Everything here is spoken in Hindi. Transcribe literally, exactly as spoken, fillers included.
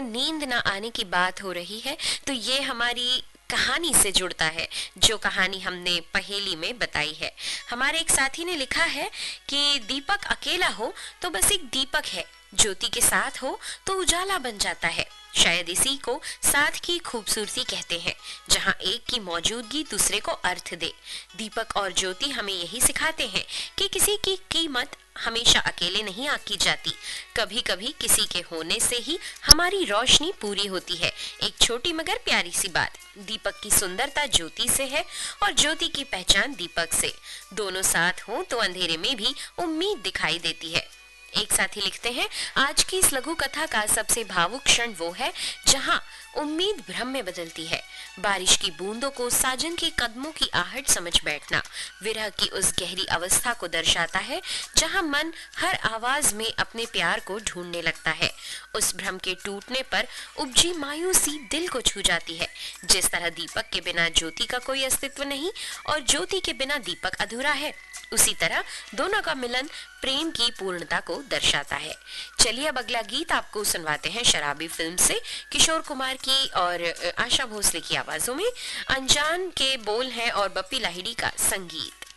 नींद ना आने की बात हो रही है, तो ये हमारी कहानी से जुड़ता है, जो कहानी हमने पहेली में बताई है। हमारे एक साथी ने लिखा है कि दीपक अकेला हो तो बस एक दीपक है, ज्योति के साथ हो तो उजाला बन जाता है। शायद इसी को साथ की खूबसूरती कहते हैं, जहाँ एक की मौजूदगी दूसरे को अर्थ दे। दीपक और ज्योति हमें यही सिखाते हैं कि किसी की कीमत हमेशा अकेले नहीं आंकी जाती, कभी कभी किसी के होने से ही हमारी रोशनी पूरी होती है। एक छोटी मगर प्यारी सी बात, दीपक की सुंदरता ज्योति से है और ज्योति की पहचान दीपक से। दोनों साथ हों तो अंधेरे में भी उम्मीद दिखाई देती है। एक साथी लिखते हैं, आज की इस लघु कथा का सबसे भावुक क्षण वो है जहां उम्मीद भ्रम में बदलती है। बारिश की बूंदों को साजन के कदमों की आहट समझ बैठना विरह की उस गहरी अवस्था को दर्शाता है जहां मन हर आवाज में अपने प्यार को ढूंढने लगता है। उस भ्रम के टूटने पर उपजी मायूसी दिल को छू जाती है। जिस तरह दीपक के बिना ज्योति का कोई अस्तित्व नहीं और ज्योति के बिना दीपक अधूरा है, उसी तरह दोनों का मिलन प्रेम की पूर्णता को दर्शाता है। चलिए अब अगला गीत आपको सुनवाते हैं शराबी फिल्म से, किशोर कुमार की और आशा भोसले की आवाजों में। अनजान के बोल हैं और बप्पी लाहिड़ी का संगीत।